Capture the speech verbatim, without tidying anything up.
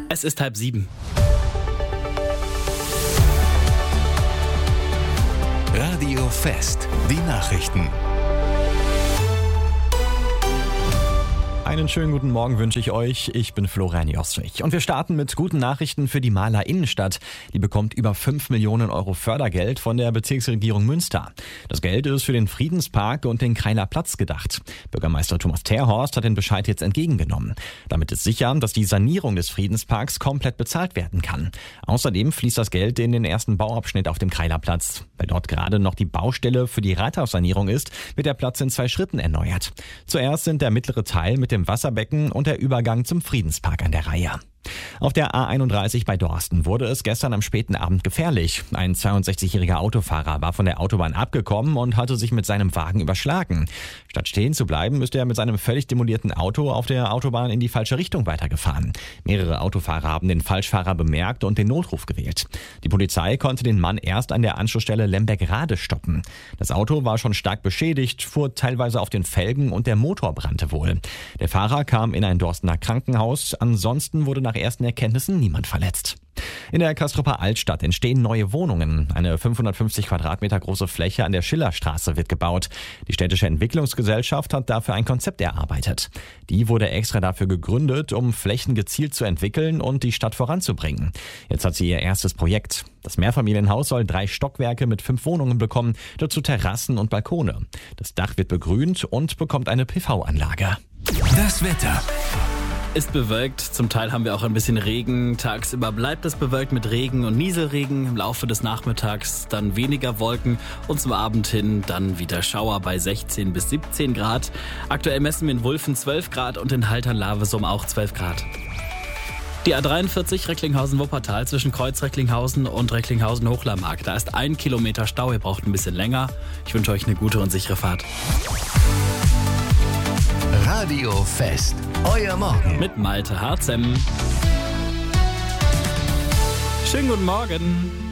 Es ist halb sieben. Radio Fest, die Nachrichten. Einen schönen guten Morgen wünsche ich euch. Ich bin Florian Jostrich. Und wir starten mit guten Nachrichten für die Mahler Innenstadt. Die bekommt über fünf Millionen Euro Fördergeld von der Bezirksregierung Münster. Das Geld ist für den Friedenspark und den Kreiler Platz gedacht. Bürgermeister Thomas Terhorst hat den Bescheid jetzt entgegengenommen. Damit ist sicher, dass die Sanierung des Friedensparks komplett bezahlt werden kann. Außerdem fließt das Geld in den ersten Bauabschnitt auf dem Kreiler Platz. Weil dort gerade noch die Baustelle für die Rathaussanierung ist, wird der Platz in zwei Schritten erneuert. Zuerst sind der mittlere Teil mit dem Wasserbecken und der Übergang zum Friedenspark an der Reihe. Auf der A einunddreißig bei Dorsten wurde es gestern am späten Abend gefährlich. Ein zweiundsechzigjähriger Autofahrer war von der Autobahn abgekommen und hatte sich mit seinem Wagen überschlagen. Statt stehen zu bleiben, ist er mit seinem völlig demolierten Auto auf der Autobahn in die falsche Richtung weitergefahren. Mehrere Autofahrer haben den Falschfahrer bemerkt und den Notruf gewählt. Die Polizei konnte den Mann erst an der Anschlussstelle Lemberg-Rade stoppen. Das Auto war schon stark beschädigt, fuhr teilweise auf den Felgen und der Motor brannte wohl. Der Fahrer kam in ein Dorstener Krankenhaus, ansonsten wurde nach ersten Erkenntnissen niemand verletzt. In der Kastrupper Altstadt entstehen neue Wohnungen. Eine fünfhundertfünfzig Quadratmeter große Fläche an der Schillerstraße wird gebaut. Die städtische Entwicklungsgesellschaft hat dafür ein Konzept erarbeitet. Die wurde extra dafür gegründet, um Flächen gezielt zu entwickeln und die Stadt voranzubringen. Jetzt hat sie ihr erstes Projekt. Das Mehrfamilienhaus soll drei Stockwerke mit fünf Wohnungen bekommen, dazu Terrassen und Balkone. Das Dach wird begrünt und bekommt eine P V-Anlage. Das Wetter. Ist bewölkt, zum Teil haben wir auch ein bisschen Regen. Tagsüber bleibt es bewölkt mit Regen und Nieselregen. Im Laufe des Nachmittags dann weniger Wolken und zum Abend hin dann wieder Schauer bei sechzehn bis siebzehn Grad. Aktuell messen wir in Wulfen zwölf Grad und in Haltern-Lavesum auch zwölf Grad. Die A dreiundvierzig Recklinghausen-Wuppertal zwischen Kreuz-Recklinghausen und Recklinghausen-Hochlermark. Da ist ein Kilometer Stau, ihr braucht ein bisschen länger. Ich wünsche euch eine gute und sichere Fahrt. Radio Fest, euer Morgen. Mit Malte Harzem. Schönen guten Morgen.